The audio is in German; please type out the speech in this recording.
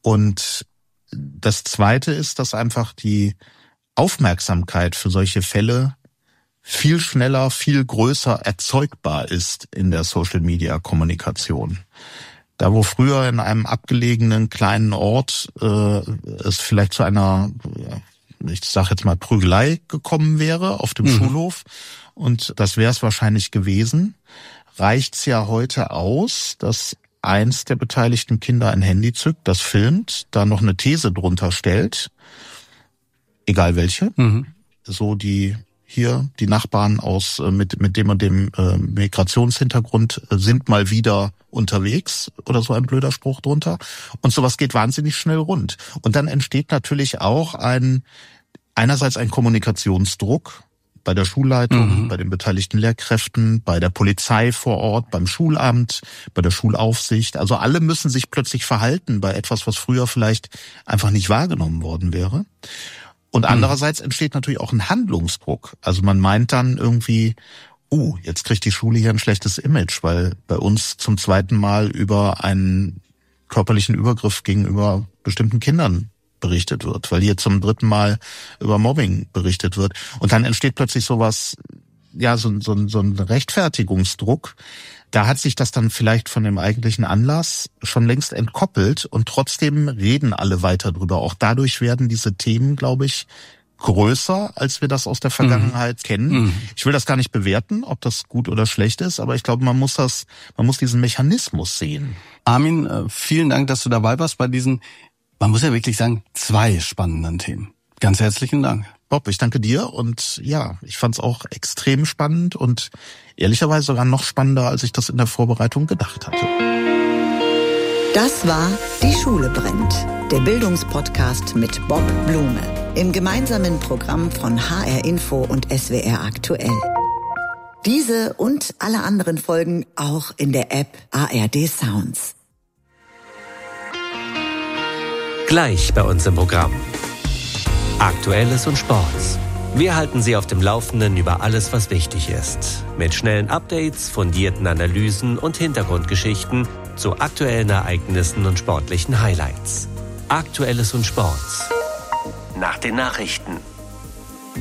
Und das Zweite ist, dass einfach die Aufmerksamkeit für solche Fälle viel schneller, viel größer erzeugbar ist in der Social-Media-Kommunikation. Da wo früher in einem abgelegenen kleinen Ort es vielleicht zu einer, ich sage jetzt mal, Prügelei gekommen wäre auf dem Schulhof, und das wäre es wahrscheinlich gewesen, reicht's ja heute aus, dass eins der beteiligten Kinder ein Handy zückt, das filmt, da noch eine These drunter stellt, egal welche, so die Nachbarn aus mit dem und dem Migrationshintergrund sind mal wieder unterwegs oder so ein blöder Spruch drunter. Und sowas geht wahnsinnig schnell rund. Und dann entsteht natürlich auch einerseits ein Kommunikationsdruck bei der Schulleitung, bei den beteiligten Lehrkräften, bei der Polizei vor Ort, beim Schulamt, bei der Schulaufsicht. Also alle müssen sich plötzlich verhalten bei etwas, was früher vielleicht einfach nicht wahrgenommen worden wäre. Und andererseits entsteht natürlich auch ein Handlungsdruck. Also man meint dann irgendwie, jetzt kriegt die Schule hier ein schlechtes Image, weil bei uns zum zweiten Mal über einen körperlichen Übergriff gegenüber bestimmten Kindern berichtet wird, weil hier zum dritten Mal über Mobbing berichtet wird. Und dann entsteht plötzlich sowas, ja, so ein Rechtfertigungsdruck. Da hat sich das dann vielleicht von dem eigentlichen Anlass schon längst entkoppelt und trotzdem reden alle weiter drüber. Auch dadurch werden diese Themen, glaube ich, größer, als wir das aus der Vergangenheit kennen. Ich will das gar nicht bewerten, ob das gut oder schlecht ist, aber ich glaube, man muss diesen Mechanismus sehen. Armin, vielen Dank, dass du dabei warst bei diesen, man muss ja wirklich sagen, 2 spannenden Themen. Ganz herzlichen Dank. Bob, ich danke dir, und ja, ich fand es auch extrem spannend und ehrlicherweise sogar noch spannender, als ich das in der Vorbereitung gedacht hatte. Das war Die Schule brennt, der Bildungspodcast mit Bob Blume im gemeinsamen Programm von HR Info und SWR Aktuell. Diese und alle anderen Folgen auch in der App ARD Sounds. Gleich bei uns im Programm. Aktuelles und Sports. Wir halten Sie auf dem Laufenden über alles, was wichtig ist. Mit schnellen Updates, fundierten Analysen und Hintergrundgeschichten zu aktuellen Ereignissen und sportlichen Highlights. Aktuelles und Sports. Nach den Nachrichten.